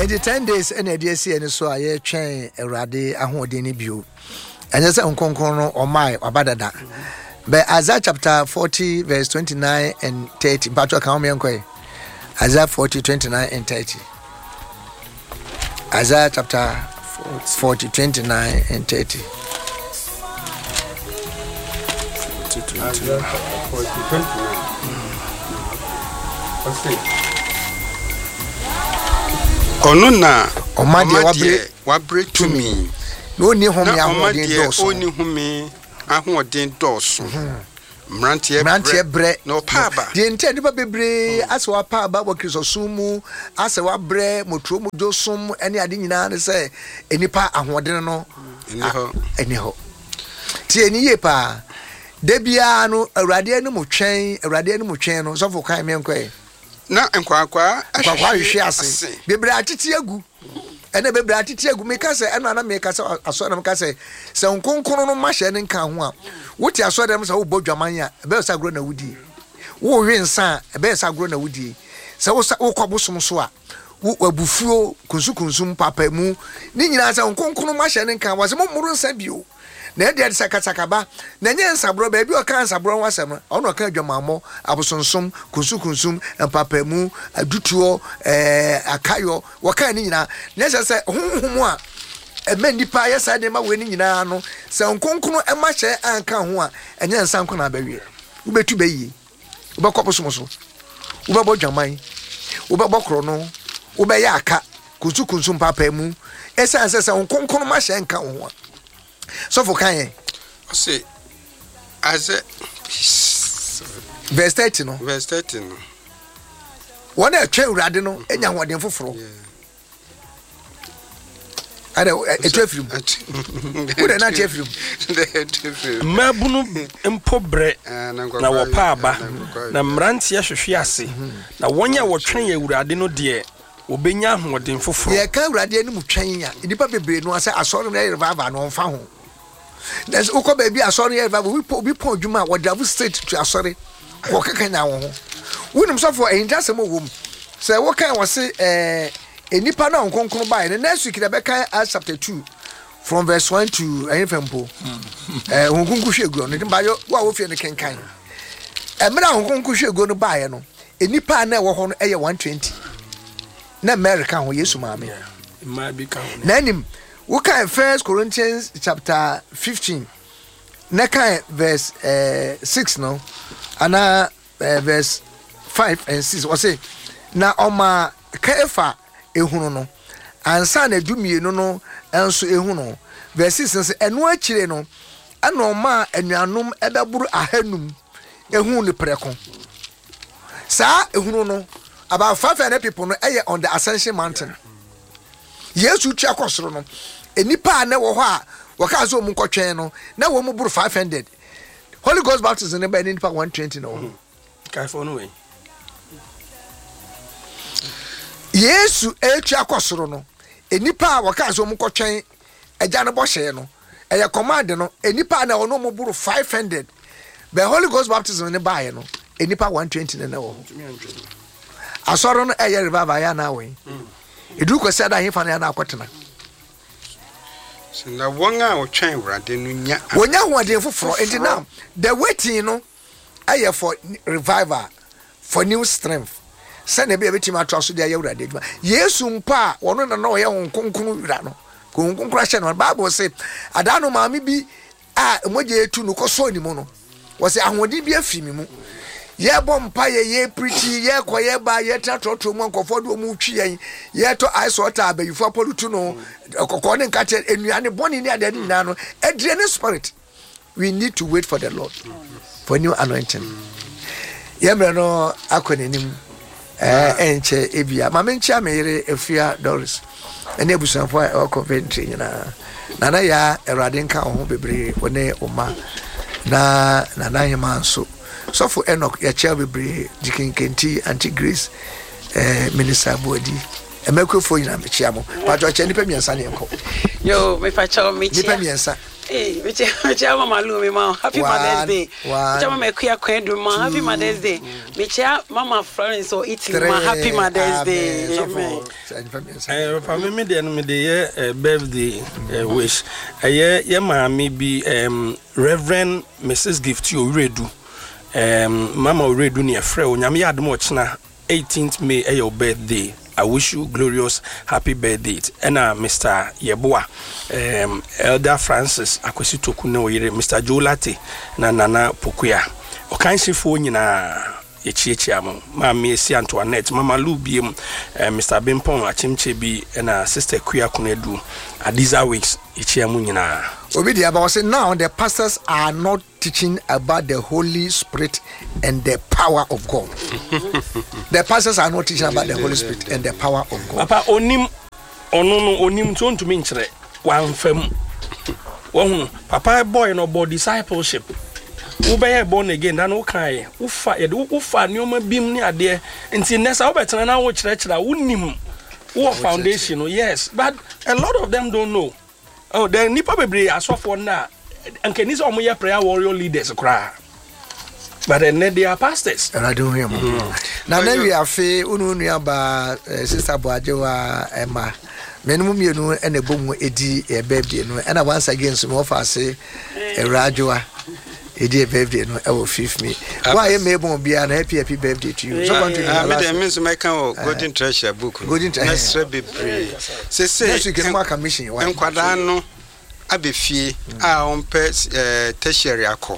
the 10 days and a DSC and so I train a radi a hodini view. And there's a unconcorno or my or badada. But Isaiah chapter 40, verse 29 and 30. But what can we Isaiah 40, 29 and 30. Isaiah chapter 40, 29 and 30. Isaiah chapter 40, 29. Onuna omade wabre to me no ni homi ahoden doso oni humi ahoden doso mrantie bre no paba de ente de bebre ase wa paba wa krisosumu ase wa bre motro mu dosum ene ade nyina ne se enipa ahoden no eni ho ti eni ye pa de bia no awrade anu mu twen no so fo kan me nkwe na enkwakwa hwe ase bebre atete agu ene bebre atete agu me ka se eno na me ka se aso na me ka se nkonkono no mahye ne nka ho a woti aso dem se wo bodwaman a be sa gro na wudi wo hwe nsa be sa gro na wudi se wo kwabosom so a wo abufuo kunsukunsum papa mu ni nyina se nkonkono mahye ne nka wa se momuru nsa bio na de sakasakaba na nye nsabro ba bi o kan nsabro wasem ono kan adwamammo abosonsom kunsukunsum empapemu adutuo akayo wakan ni nyina na se honhom a emanipa yesa de ma we ni nyina no se nkonkono ema hye anka ho a enye nsanko na bawie ubetu beyi ubekopsomoso ubebodwaman ubebokro no ubeya aka kunsukunsum papemu esa se nkonkono ma hye anka ho a so for kan say as a verse 30 no one a twa urade no enya hoden foforo ada etwefrim wo na etwefrim mabunu empobre na wo paaba na mrantie hwehwe ase na wonya wo twen ya urade no de obenya hoden foforo ye ka urade no mu twen ya nipa bebre no ase asoro na revival no mfa ho there's oko baby asori revival we pon djuma wo davu state to asori wo kaka nya wo ho wonum so for enja sem wo mu say wo kan wo se enipa na nkonkon ba ne next week da be kan Acts chapter 2 from verse 1 to enfempo nkonkonku hwegu no ba yo wo fie ne kenkan emra nkonkonku hwegu no ba ye no enipa na wo ho no eye 120 na America ho Yesu maame ma bi kan na nim we can 1 Corinthians chapter 15 neka verse 6 no ana verse 5 and 6 we say na oma kaefa ehunu no ansa na dumienu no enso ehunu verse 6 say eno akire no ana oma anuanom ebeburu ahanum ehunu ne preko sa ehunu no about 500 people no eye on the Ascension Mountain Yesu twa kwosoro no enipa na wo ho a waka zo mu nkotwen no na wo mu buru 500 Holy Ghost baptism ne ba enipa 120 no kai for no way Yesu etwa kwosoro no enipa waka zo mu nkotwen agya no bo hye no eye command no enipa na ono mu buru 500 the Holy Ghost baptism ne ba ye no enipa 120 ne wo asoro no eye revival ya na we edu ko sada hin fa na na akotena na wonga o twen urade no nya wonya hoden foforo enti now the waiting no aye for revival for new strength sane be betima atraso de aye urade djuma Yesu mpa wono na no ye honkonkunu wira no honkonkunu ahye no Bible say adano maami bi a moje etu no koso ni mu no wo say ahodi bi afimi mu ye bompa ye pretty ye koye ba ye tatrotro mu nkofo do mu twi yen ye to ice water abayifo polutu no kokko ne nkate enuane boni ne ade nyina no edre ne spirit we need to wait for the Lord for new anointing ye mre no akonenim enche ebia mamenchi amere efia Doris ene ebusanfo o Coventry nyina nana ya erade nka ho bebre wone oma na nana hima so so for Enoch ya chelbebre dikin kenti anti Grace minister body emekofo nyina mechiamo pato che nipa miensa ne enko yo me fa chawo mechi nipa miensa Hey, which Mama Lumi, Ma, happy Mother's Day. Which Mama Queer Quendru, Ma, happy Mother's Day. Which Mama Florence or Italy, Ma, happy Mother's Day. Amen. Me birthday wish. Yeah, ma, maybe Reverend Mrs. Gift you redo. Mama redo near Freo. Nyami admo chna 18th May your birthday. I wish you glorious happy birthday. And Mr. Yeboah, Elder Francis Akwesito Kuno yere Mr. Jolate na Nana Pokuya. Okanshi fo nyina echiachiamo. Mama Esi Antoinette, Mama Lubi, Mr. Bimpon Achimche bi and Sister Kuya Kunedu. Adiza weeks echiamu nyina. Obidi about say now the pastors are not teaching about the Holy Spirit and the power of God. The pastors are not teaching about the Holy Spirit and the power of God. Papa onim to me nchre wan fam. Won papa boy no boy discipleship. Wo be born again dan wo kan ufa nioma bim ni ade nti nessa wo betena na wo kire wonim wo foundation. Yes, but a lot of them don't know. Oh, the nipa bebre asofo na and can omo ye prayer warrior leaders cry. But then they are pastors. And I don't hear. Now then we are fe unu aba sister Boajewa Emma. Menum you and a boom edi a baby no and once again some of us say a Rajoa edi birthday no e will fifth me. Why am able be an happy birthday to you? So I means my golden treasure book. Golden treasure be free. Say you can mark a mission. And Quadano Abifie on pets tertiary acco.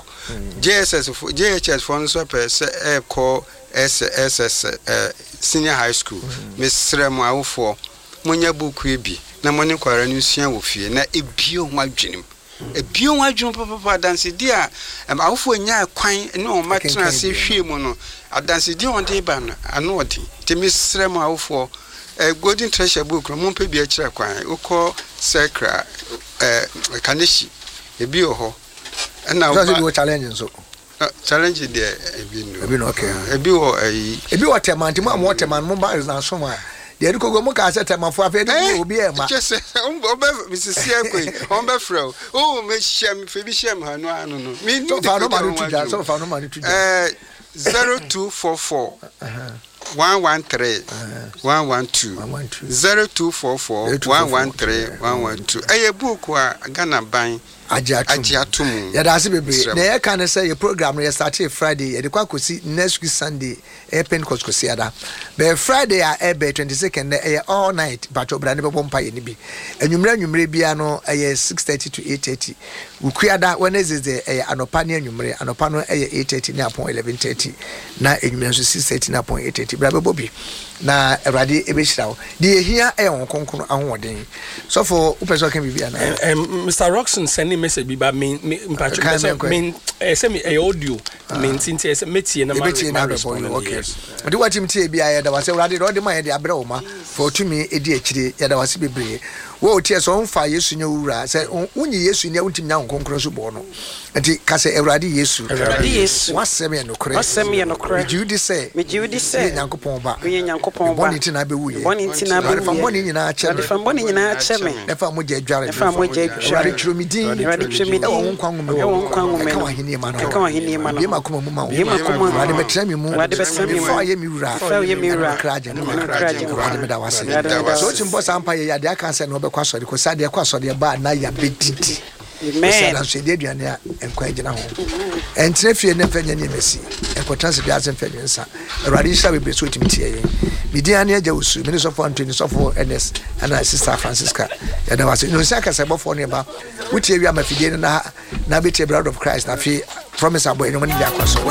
JHS for so per call SSS senior high school. Miss Remo for Munya book we be. Na money quaranusien wo fie na ebio wadwenem. Ebio wadwon papa dance dia awofo nya kwan ne o matena se hwie mu no adanse dia on dey ban ano odi te misrem awofo golden treasure book mo mpe bia kira kwan ukọ sekra kaneshi ebio ho na o challenge so challenge there ebi no okay ebi ho ebi o temanti mo am teman mo ba na so ma de ri kogo mo ka se temafo afa de obi e ma just obe Mrs. Ekwe on be frau oh me shem fe bi shem ha no anu no me so fa no mani tuja so fa no mani tuja 0244 113 112 0244 113 112 eye book wa Ghana ban Ajiatum. Yeah, that's it, baby. Now, can say your program will start Friday. The Kwakusi next week Sunday. Pentecost Kosiada. But Friday, I 22nd, all night. But your brand bompa nibi. And you may be ano 6:30 to 8:30. We create that Wednesday the anopania numere anopano 8:30 na point 11:30. Na enyumere 6:30 na point 8:30. Brother Bobby. Na Radi ebeshirawo. The here on konkono ahoden. So for upeso can be ana. Mr. Roxon sending message bi me say me audio me tinti say metie na ma respond. Okay. But what him tie bia ya da wase Radi do de ma ya de abre wo ma for tumi edi akire ya da wase bebre. Wo tie so on fa Yesu nya wura say unyi Yesu nya untim nya konkono so bo no. Enti ka say Radi Yesu. Radi Yesu. Wasem ye no kore. Wasem ye no kore. Me judi say. Nyankopon ba. Ye Nyankopon ba. Boni tina be wuye. Boni tina be wuye. Fa boni nyina ache me. Fa boni nyina ache me. Nefa moja adware. Nefa moja adware. Radi tromidin. Radi tromidin. E won kwan ngume. E won kwan ngume. Ka wahini ma no. Ka wahini ma no. Ye makoma mu ma wo. Ye makoma. Radi betrami mu. Radi betrami mu. Fa ye mi wura. Fa ye mi wura. Kraje. Radi me da wase. So timbo sampa ye ya de aka se no be kwasori ko sa de kwasori ba na ya bedidi. Amen. So say de duane a enkwa gina ho. Entre fie ne fanya ne mesi. Enkotanse bi asen fanya nsa. Radi sha be so timtie ye. Midian ya jawsu. Me so for Anthony so for NS and sister Francisca. Ya da wase. No saka se bofo ne ba. Wutie wi amafidie na be te blood of Christ na fi promise aboy no mani da kwaso.